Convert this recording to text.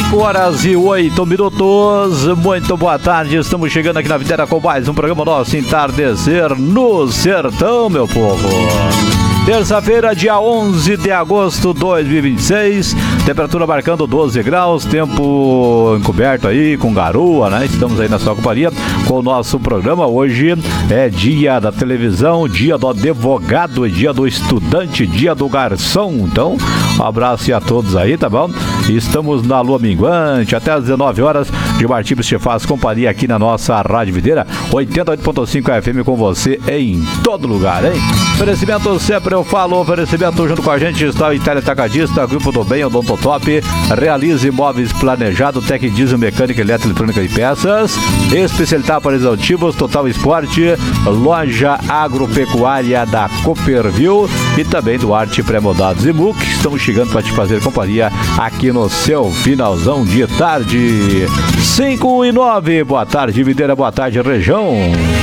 5h08. Muito boa tarde, estamos chegando aqui na Videira com mais um programa nosso Entardecer no Sertão, meu povo. Terça-feira, dia 11 de agosto de 2026, temperatura marcando 12 graus, tempo encoberto aí, com garoa, né? Estamos aí na sua companhia com o nosso programa. Hoje é dia da televisão, dia do advogado, dia do estudante, dia do garçom. Então, um abraço a todos aí, tá bom? Estamos na lua minguante, até às 19 horas, Gilmar Tibes te faz companhia aqui na nossa Rádio Videira, 88.5 FM com você em todo lugar, hein? Oferecimento sempre eu falo, oferecimento junto com a gente está o Itália Atacadista, Grupo do Bem, Odontotop, Realize Imóveis Planejado, Tec Diesel, Mecânica, Eletroeletrônica e Peças, Especialidade Aparelhos Auditivos, Total Esporte, Loja Agropecuária da Cooperville e também do Arte Pré-Moldados e MUC. Estamos chegando para te fazer companhia aqui no seu finalzão de tarde. 5h09, boa tarde, Videira, boa tarde, região.